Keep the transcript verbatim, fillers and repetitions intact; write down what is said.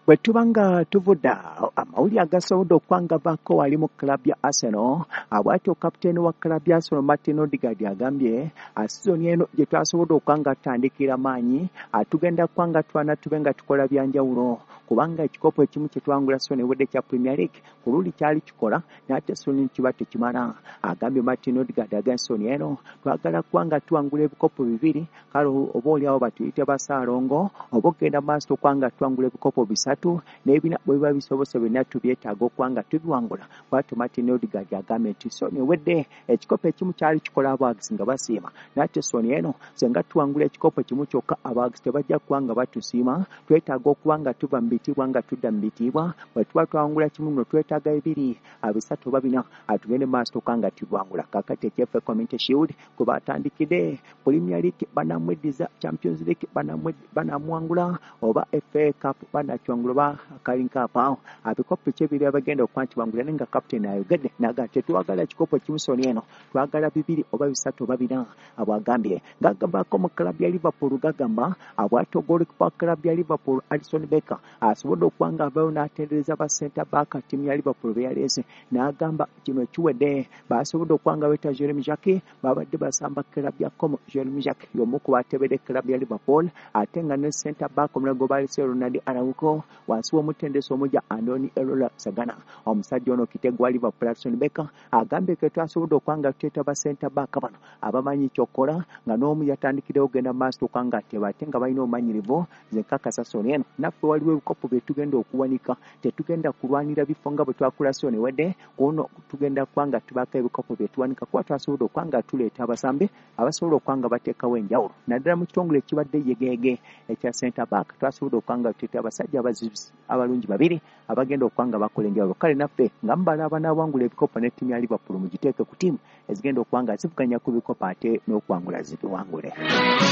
Bwe tubanga tuvudde amawulire agasobodde okwangavako wali mu klabu ya Arsenal, abwatyo kapiteeni wa klabu ya Arsenal Martin Odegaard agambye sizoni eno gye twasobodde okwanga tutandikira maanyi atugenda kwanga twana tube nga tukola byanjawulo kubanga ekikopo ekimu kye twangula ssoni ewedde kya Premier League ku luli kyali kikola n'ate ssoni kiba tekimala. Agambye Martin Odegaard agambye ssoni eno twagala kwanga tuwangula ebikopo bibiri kale oba oliawo batuyite basaalongo oba ogenda maaso kwanga twangula ebikopo bisatu n'ebina bwe biba bisobose byonna tubyetaaga okwanga tubiwangula. Bwatyo Martin Odegaard agambye nti ssoni ewedde ekikopo ekimu kyali kikola abawagizi nga basiima n'ate ssoni eno senga tuwangula ekikopo kimu kyokka abawagizi tebajja kuwanga batusiima, twetaaga okubanga tuva mu bitiibwa nga tudda mu bitiibwa. Bwe tuba twawangula kimu nno twetaaga ebiri bisatu oba bina atugende maaso kwanga tubiwangula. Kaakati ekyefe Community Shield kwe batandikidde Premier League banamweddiza, Champions League banamuwangula oba F A Cup banakiwangula oba Carling Cup. Ebikopo kyebiri abagenda okuba nti bangula naye nga kapiteeni ayogedde n'agamba tetwagala ekikopo ekimu ssoni eno twagala bibiri oba bisatu oba bina. Abwagambye ng'agambako mu klabu ya Liverpool gagamba abwate ogw'olukipa klabu ya Liverpool Alisson Becker asobodde okuba nga avayo n'atendereza ba centre back ttiimu ya Liverpool be yaleese n'agamba kino ekiwedde basobodde okuba nga beeta Jeremy Jackie babadde basamba klabu ya Como. Jeremy Jackie y'omu ku bateebedde klabu ya Liverpool ate nga ne centre back omulago baalese Ronald Araujo wansi w'omutendesi omujja Andoni Elola Sagana. Omusajja ono kitego wa Liverpool Alisson Becker agambye ke twasobodde okuba nga tuteeta ba centre back bano abamanyi kyokkola nga n'omu yatandikiddewo ogenda mu maaso okubanga teba ate nga balina obumanyirivu. Nze nkakasa ssoni eno naffe waliwo ebikopo bye tugenda okuwanika, tetugenda kulwanira bifo nga bwe twakula ssoni ewedde kuno tugenda kubanga tubaako ebikopo bye tuwanika kuba twasobodde okubanga tuleeta abasambi abasobola okubanga bateekawo enjawulo naddala mu kitongole ekibadde yegeege ekya centre back twasobodde okubanga tuteeta abasajja abazibuzi abalungi babiri abagenda okubanga bakola enjawulo. Kale naffe nga mbala abanaawangula ebikopo ne ttiimu ya Liverpool mugiteeke ku ttiimu ezigenda okubanga zivuganya ku bikopo ate n'okuwangula zibiwangule.